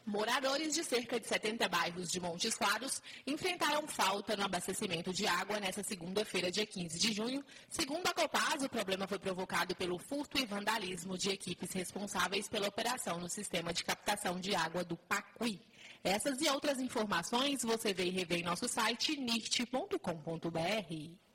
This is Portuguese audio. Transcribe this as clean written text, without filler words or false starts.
Moradores de cerca de 70 bairros de Montes Claros enfrentaram falta no abastecimento de água nesta segunda-feira, dia 15 de junho. Segundo a Copasa, o problema foi provocado pelo furto e vandalismo de equipes responsáveis pela operação no sistema de captação de água do Pacuí. Essas e outras informações você vê e revê em nosso site nirt.com.br.